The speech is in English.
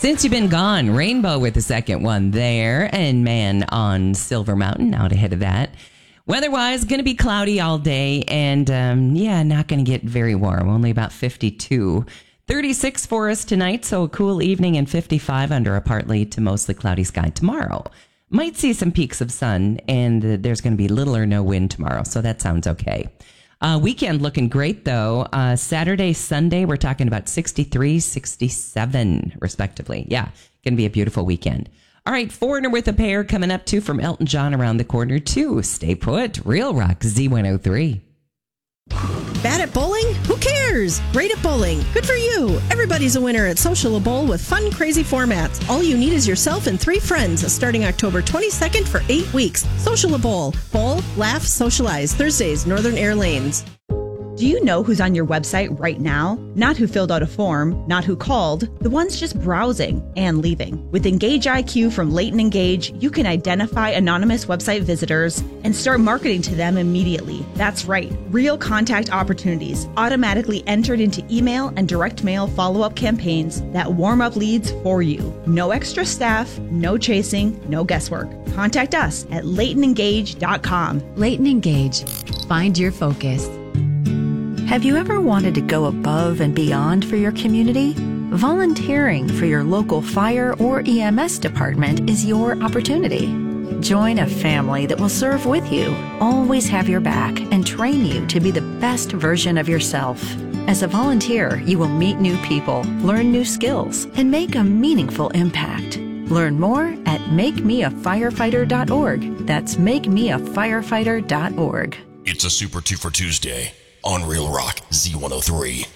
Since You've Been Gone, Rainbow with the second one there, and Man on Silver Mountain out ahead of that. Weather-wise, going to be cloudy all day, and not going to get very warm, only about 52. 36 for us tonight, so a cool evening, and 55 under a partly to mostly cloudy sky tomorrow. Might see some peaks of sun, and there's going to be little or no wind tomorrow, so that sounds okay. Weekend looking great, though. Saturday, Sunday, we're talking about 63, 67, respectively. Yeah, going to be a beautiful weekend. All right, Foreigner with a Pair coming up, too, from Elton John around the corner, too. Stay put. Real Rock Z103. Bad at bowling? Who cares? Great at bowling. Good for you. Everybody's a winner at Social Bowl with fun, crazy formats. All you need is yourself and 3 friends starting October 22nd for 8 weeks. Social Bowl. Bowl, laugh, socialize. Thursdays, Northern Air Lanes. Do you know who's on your website right now? Not who filled out a form, not who called, the ones just browsing and leaving. With Engage IQ from Leighton Engage, you can identify anonymous website visitors and start marketing to them immediately. That's right, real contact opportunities automatically entered into email and direct mail follow-up campaigns that warm up leads for you. No extra staff, no chasing, no guesswork. Contact us at LeightonEngage.com. Leighton Engage. Find your focus. Have you ever wanted to go above and beyond for your community? Volunteering for your local fire or EMS department is your opportunity. Join a family that will serve with you, always have your back, and train you to be the best version of yourself. As a volunteer, you will meet new people, learn new skills, and make a meaningful impact. Learn more at MakeMeAFirefighter.org. That's MakeMeAFirefighter.org. It's a Super 2 for Tuesday on Real Rock Z103.